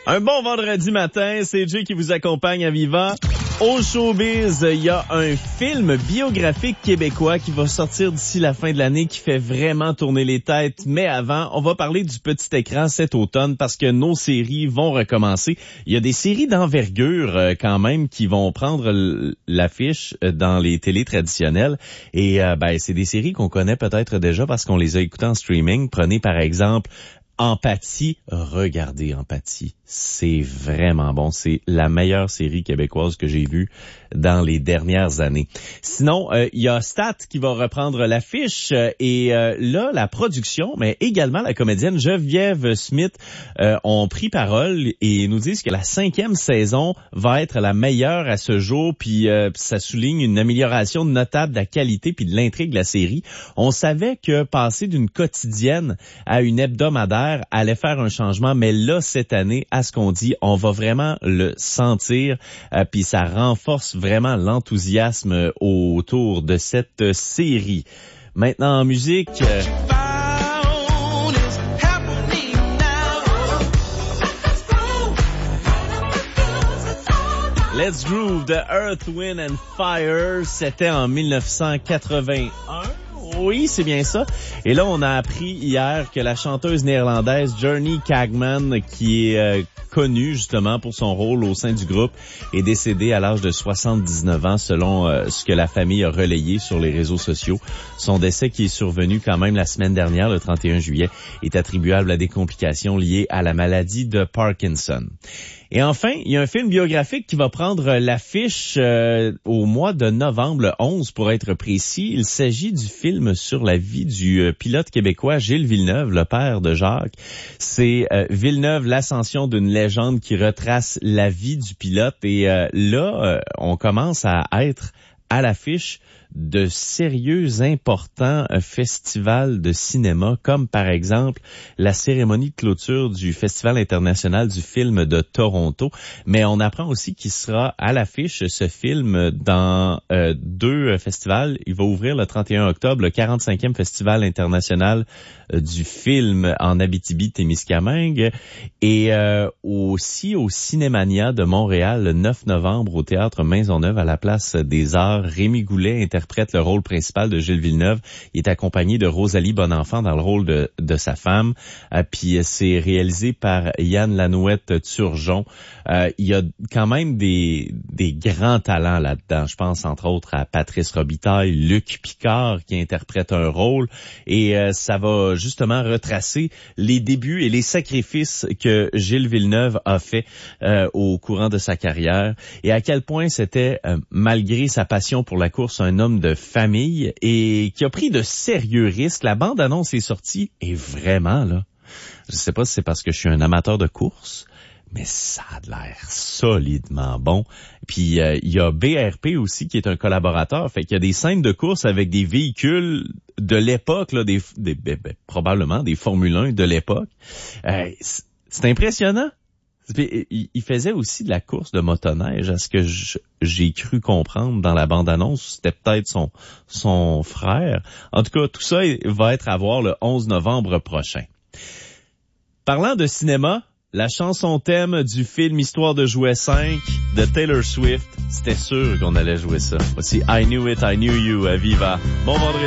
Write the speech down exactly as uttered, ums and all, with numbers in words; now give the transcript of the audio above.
Un bon vendredi matin, c'est Jay qui vous accompagne à Viva. Au showbiz, il y a un film biographique québécois qui va sortir d'ici la fin de l'année qui fait vraiment tourner les têtes. Mais avant, on va parler du petit écran cet automne parce que nos séries vont recommencer. Il y a des séries d'envergure euh, quand même qui vont prendre l'affiche dans les télés traditionnelles. Et euh, ben c'est des séries qu'on connaît peut-être déjà parce qu'on les a écoutées en streaming. Prenez par exemple Empathie, regardez Empathie, c'est vraiment bon, c'est la meilleure série québécoise que j'ai vue dans les dernières années. Sinon, il euh, y a Stat qui va reprendre l'affiche euh, et euh, là, la production, mais également la comédienne Geneviève Smith euh, ont pris parole et nous disent que la cinquième saison va être la meilleure à ce jour, puis euh, ça souligne une amélioration notable de la qualité puis de l'intrigue de la série. On savait que passer d'une quotidienne à une hebdomadaire allait faire un changement, mais là, cette année, à ce qu'on dit, on va vraiment le sentir, euh, puis ça renforce vraiment l'enthousiasme autour de cette série. Maintenant, en musique... Euh... Let's Groove de Earth, Wind and Fire, c'était en dix-neuf cent quatre-vingt-un. Oui, c'est bien ça. Et là, on a appris hier que la chanteuse néerlandaise Journey Kagman, qui est euh, connue justement pour son rôle au sein du groupe, est décédée à l'âge de soixante-dix-neuf ans, selon euh, ce que la famille a relayé sur les réseaux sociaux. Son décès, qui est survenu quand même la semaine dernière, le trente et un juillet, est attribuable à des complications liées à la maladie de Parkinson. Et enfin, il y a un film biographique qui va prendre l'affiche euh, au mois de novembre, le onze pour être précis. Il s'agit du film sur la vie du euh, pilote québécois Gilles Villeneuve, le père de Jacques. C'est euh, Villeneuve, l'ascension d'une légende qui retrace la vie du pilote. Et euh, là, euh, on commence à être à l'affiche de sérieux importants festivals de cinéma, comme par exemple la cérémonie de clôture du Festival international du film de Toronto. Mais on apprend aussi qu'il sera à l'affiche, ce film, dans euh, deux festivals. Il va ouvrir le trente et un octobre le quarante-cinquième Festival international euh, du film en Abitibi-Témiscamingue et euh, aussi au Cinémania de Montréal le neuf novembre au Théâtre Maisonneuve à la Place des Arts. Rémi Goulet interprète le rôle principal de Gilles Villeneuve. Il est accompagné de Rosalie Bonenfant dans le rôle de, de sa femme. Euh, puis c'est réalisé par Yann Lanouette-Turgeon. Euh, il y a quand même des, des grands talents là-dedans. Je pense entre autres à Patrice Robitaille, Luc Picard qui interprète un rôle. Et euh, ça va justement retracer les débuts et les sacrifices que Gilles Villeneuve a fait euh, au courant de sa carrière. Et à quel point c'était, euh, malgré sa passion pour la course, un homme de famille et qui a pris de sérieux risques. La bande-annonce est sortie et vraiment, là, je sais pas si c'est parce que je suis un amateur de course, mais ça a l'air solidement bon. Puis euh, il y a B R P aussi qui est un collaborateur, fait qu'il y a des scènes de course avec des véhicules de l'époque, là, des, des ben, ben, probablement des Formule un de l'époque. Euh, c'est, c'est impressionnant. Il faisait aussi de la course de motoneige, à ce que j'ai cru comprendre dans la bande-annonce. C'était peut-être son, son frère. En tout cas, tout ça va être à voir le onze novembre prochain. Parlant de cinéma, la chanson thème du film Histoire de jouet cinq de Taylor Swift, c'était sûr qu'on allait jouer ça. Voici I Knew It, I Knew You à Viva. Bon vendredi.